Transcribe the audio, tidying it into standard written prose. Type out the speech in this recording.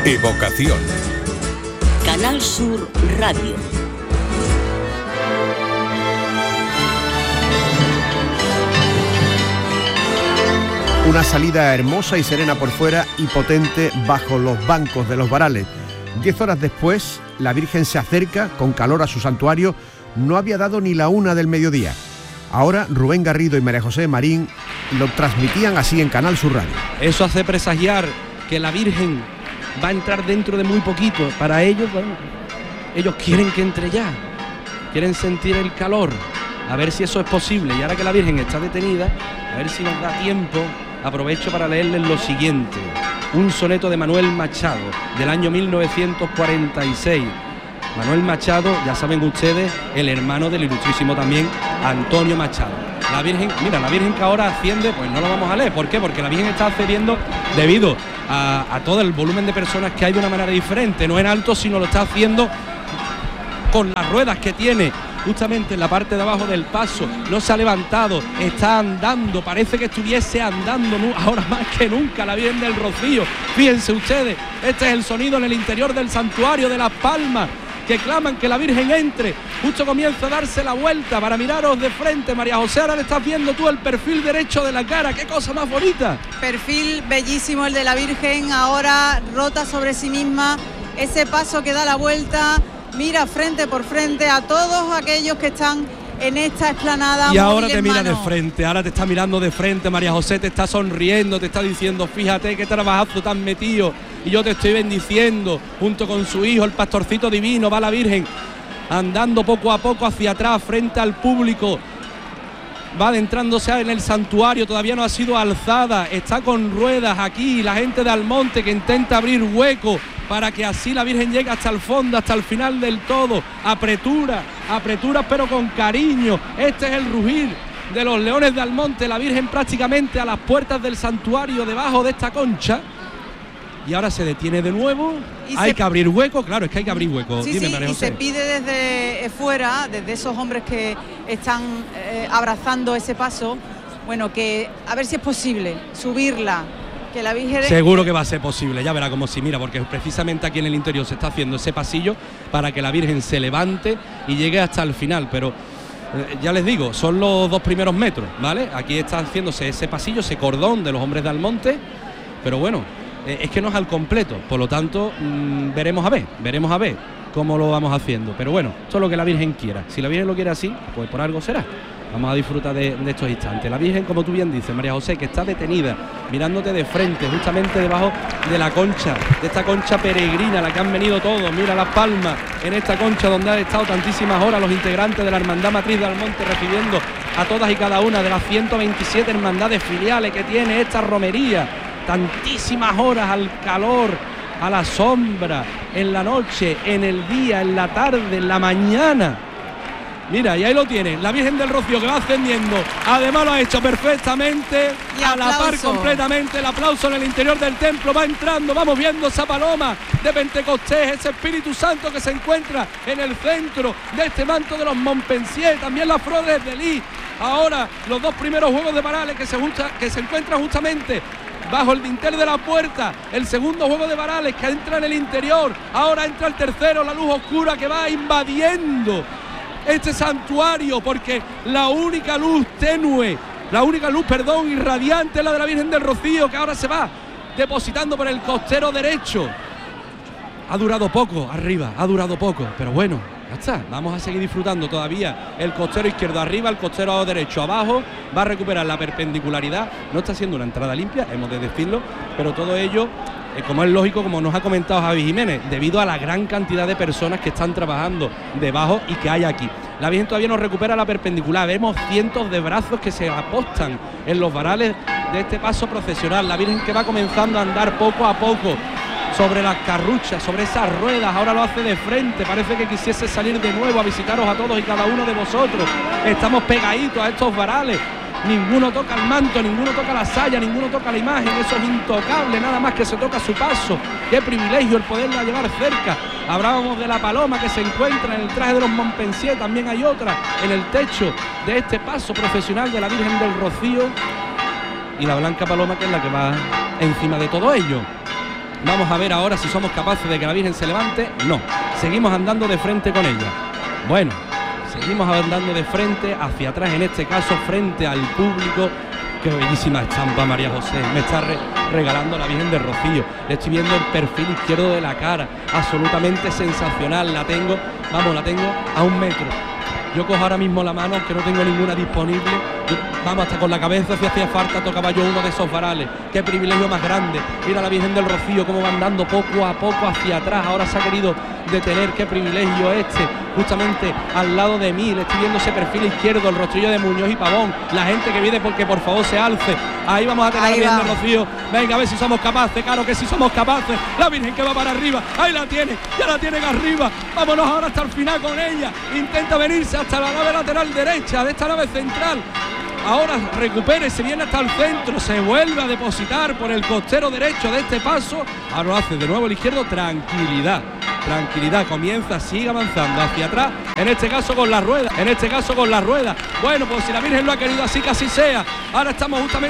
Evocación. Canal Sur Radio. Una salida hermosa y serena por fuera y potente bajo los bancos de los varales. 10 horas después, la Virgen se acerca con calor a su santuario. No había dado ni la 1 del mediodía. Ahora Rubén Garrido y María José Marín lo transmitían así en Canal Sur Radio. Eso hace presagiar que la Virgen va a entrar dentro de muy poquito. Para ellos, bueno, ellos quieren que entre ya. Quieren sentir el calor. A ver si eso es posible. Y ahora que la Virgen está detenida, a ver si nos da tiempo. Aprovecho para leerles lo siguiente. Un soneto de Manuel Machado, del año 1946. Manuel Machado, ya saben ustedes, el hermano del ilustrísimo también Antonio Machado. La Virgen, mira, la Virgen que ahora asciende, pues no lo vamos a leer. ¿Por qué? Porque la Virgen está ascendiendo debido a todo el volumen de personas que hay de una manera diferente. No en alto, sino lo está haciendo con las ruedas que tiene justamente en la parte de abajo del paso. No se ha levantado, está andando, parece que estuviese andando ahora más que nunca la Virgen del Rocío. Fíjense ustedes, este es el sonido en el interior del santuario de Las Palmas, que claman que la Virgen entre. Justo comienza a darse la vuelta para miraros de frente. María José, ahora le estás viendo tú el perfil derecho de la cara. ¡Qué cosa más bonita! Perfil bellísimo el de la Virgen, ahora rota sobre sí misma, ese paso que da la vuelta, mira frente por frente a todos aquellos que están en esta explanada. Y ahora te mira de frente, ahora te está mirando de frente, María José, te está sonriendo, te está diciendo, fíjate qué trabajazo tan metido, y yo te estoy bendiciendo. Junto con su hijo, el pastorcito divino, va la Virgen andando poco a poco hacia atrás, frente al público. Va adentrándose en el santuario, todavía no ha sido alzada, está con ruedas aquí, la gente de Almonte que intenta abrir hueco para que así la Virgen llegue hasta el fondo, hasta el final del todo. Apretura pero con cariño. Este es el rugir de los leones de Almonte, la Virgen prácticamente a las puertas del santuario, debajo de esta concha. Y ahora se detiene de nuevo. Hay que abrir hueco, claro, es que hay que abrir hueco. Sí, Dime, sí, María y José. se pide desde fuera, desde esos hombres que están abrazando ese paso, bueno, que a ver si es posible subirla, que la Virgen... Seguro que va a ser posible, ya verá como si mira, porque precisamente aquí en el interior se está haciendo ese pasillo para que la Virgen se levante y llegue hasta el final, pero ya les digo, son los 2 primeros metros, ¿vale? Aquí está haciéndose ese pasillo, ese cordón de los hombres de Almonte, pero bueno, es que no es al completo, por lo tanto veremos a ver cómo lo vamos haciendo, pero bueno, esto es lo que la Virgen quiera. Si la Virgen lo quiere así, pues por algo será. Vamos a disfrutar de estos instantes. La Virgen, como tú bien dices, María José, que está detenida, mirándote de frente, justamente debajo de la concha, de esta concha peregrina, la que han venido todos. Mira Las Palmas, en esta concha donde han estado tantísimas horas los integrantes de la Hermandad Matriz de Almonte, recibiendo a todas y cada una de las 127 hermandades filiales que tiene esta romería. Tantísimas horas al calor, a la sombra, en la noche, en el día, en la tarde, en la mañana. Mira, y ahí lo tienen, la Virgen del Rocío que va ascendiendo. Además lo ha hecho perfectamente, y a la par completamente. El aplauso en el interior del templo, va entrando, vamos viendo esa paloma de Pentecostés, ese Espíritu Santo que se encuentra en el centro de este manto de los Montpensier, también las flores de Lis. Ahora los 2 primeros juegos de varales que se encuentran justamente bajo el dintel de la puerta. El segundo juego de varales que entra en el interior. Ahora entra el tercero, la luz oscura que va invadiendo este santuario, porque la única luz tenue, irradiante es la de la Virgen del Rocío, que ahora se va depositando por el costero derecho. Ha durado poco arriba, pero bueno, ya está, vamos a seguir disfrutando todavía el costero izquierdo arriba, el costero derecho abajo, va a recuperar la perpendicularidad. No está siendo una entrada limpia, hemos de decirlo, pero todo ello, como es lógico, como nos ha comentado Javi Jiménez, debido a la gran cantidad de personas que están trabajando debajo y que hay aquí. La Virgen todavía no recupera la perpendicular, vemos cientos de brazos que se apostan en los varales de este paso procesional. La Virgen que va comenzando a andar poco a poco sobre las carruchas, sobre esas ruedas, ahora lo hace de frente, parece que quisiese salir de nuevo a visitaros a todos y cada uno de vosotros. Estamos pegaditos a estos varales, ninguno toca el manto, ninguno toca la saya, ninguno toca la imagen, eso es intocable, nada más que se toca su paso. Qué privilegio el poderla llevar cerca. Hablábamos de la paloma que se encuentra en el traje de los Montpensier, también hay otra en el techo de este paso profesional de la Virgen del Rocío, y la blanca paloma que es la que va encima de todo ello. Vamos a ver ahora si somos capaces de que la Virgen se levante. No, seguimos andando de frente con ella. Bueno, seguimos andando de frente hacia atrás, en este caso frente al público. Qué bellísima estampa María José, me está regalando la Virgen del Rocío. Le estoy viendo el perfil izquierdo de la cara, absolutamente sensacional. La tengo a 1 metro. Yo cojo ahora mismo la mano, aunque no tengo ninguna disponible. Vamos, hasta con la cabeza, si hacía falta, tocaba yo uno de esos varales. Qué privilegio más grande. Mira la Virgen del Rocío cómo va andando poco a poco hacia atrás. Ahora se ha querido detener. Qué privilegio justamente al lado de mí. Le estoy viendo ese perfil izquierdo, el rostrillo de Muñoz y Pavón. La gente que viene porque por favor se alce. Ahí vamos a tener a la Virgen del Rocío. Venga, a ver si somos capaces. Claro que sí somos capaces. La Virgen que va para arriba. Ahí la tiene. Ya la tienen arriba. Vámonos ahora hasta el final con ella. Intenta venirse hasta la nave lateral derecha de esta nave central. Ahora recupere, se viene hasta el centro, se vuelve a depositar por el costero derecho de este paso. Ahora lo hace de nuevo el izquierdo. Tranquilidad, comienza, sigue avanzando hacia atrás, en este caso con la rueda, Bueno, pues si la Virgen lo ha querido así, que así sea. Ahora estamos justamente